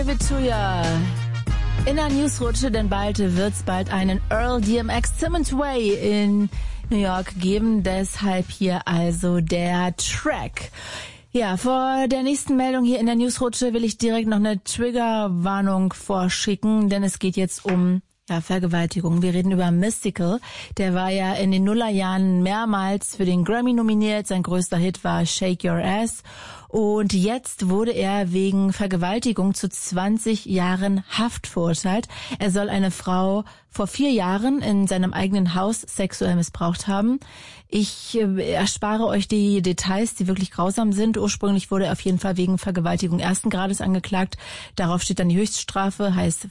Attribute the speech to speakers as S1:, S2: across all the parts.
S1: Victoria in der Newsrutsche, denn wird's bald einen Earl DMX Simmons Way in New York geben. Deshalb hier also der Track. Ja, vor der nächsten Meldung hier in der Newsrutsche will ich direkt noch eine Triggerwarnung vorschicken, denn es geht jetzt um Vergewaltigung. Wir reden über Mystikal. Der war ja in den Nullerjahren mehrmals für den Grammy nominiert. Sein größter Hit war Shake Your Ass. Und jetzt wurde er wegen Vergewaltigung zu 20 Jahren Haft verurteilt. Er soll eine Frau vor 4 Jahren in seinem eigenen Haus sexuell missbraucht haben. Ich erspare euch die Details, die wirklich grausam sind. Ursprünglich wurde er auf jeden Fall wegen Vergewaltigung ersten Grades angeklagt. Darauf steht dann die Höchststrafe, heißt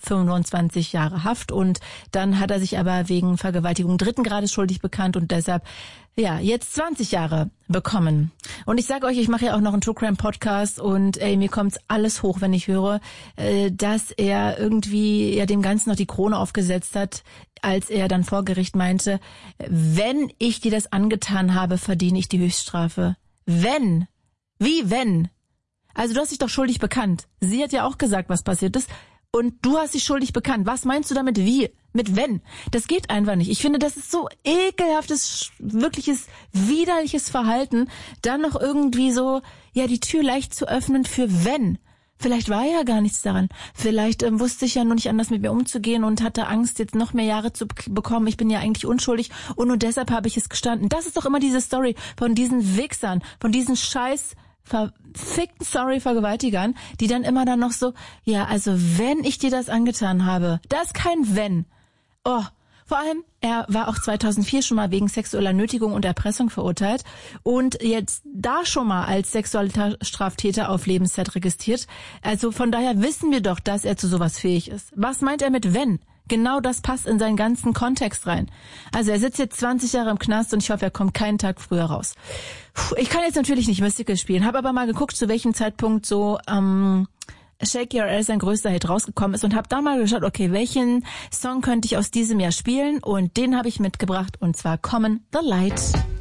S1: 25 Jahre Haft. Und dann hat er sich aber wegen Vergewaltigung 3. Grades schuldig bekannt und deshalb jetzt 20 Jahre bekommen. Und ich sage euch, ich mache ja auch noch einen True Crime Podcast und mir kommt's alles hoch, wenn ich höre, dass er irgendwie dem Ganzen noch die Krone aufgesetzt hat, als er dann vor Gericht meinte, wenn ich dir das angetan habe, verdiene ich die Höchststrafe. Wenn? Wie wenn? Also du hast dich doch schuldig bekannt. Sie hat ja auch gesagt, was passiert ist. Und du hast dich schuldig bekannt. Was meinst du damit wie? Mit wenn? Das geht einfach nicht. Ich finde, das ist so ekelhaftes, wirkliches, widerliches Verhalten, dann noch irgendwie so, die Tür leicht zu öffnen für wenn. Vielleicht war ja gar nichts daran. Vielleicht wusste ich ja nur nicht anders mit mir umzugehen und hatte Angst, jetzt noch mehr Jahre zu bekommen. Ich bin ja eigentlich unschuldig und nur deshalb habe ich es gestanden. Das ist doch immer diese Story von diesen Wichsern, von diesen scheiß verfickten Vergewaltigern, die dann immer dann noch so, also wenn ich dir das angetan habe, da ist kein wenn. Oh, vor allem, er war auch 2004 schon mal wegen sexueller Nötigung und Erpressung verurteilt und jetzt da schon mal als Sexualstraftäter auf Lebenszeit registriert. Also von daher wissen wir doch, dass er zu sowas fähig ist. Was meint er mit wenn? Genau das passt in seinen ganzen Kontext rein. Also er sitzt jetzt 20 Jahre im Knast und ich hoffe, er kommt keinen Tag früher raus. Ich kann jetzt natürlich nicht Mystical spielen, habe aber mal geguckt, zu welchem Zeitpunkt so Shake Your Ass sein größter Hit rausgekommen ist und habe da mal geschaut, okay, welchen Song könnte ich aus diesem Jahr spielen und den habe ich mitgebracht und zwar Common the Light.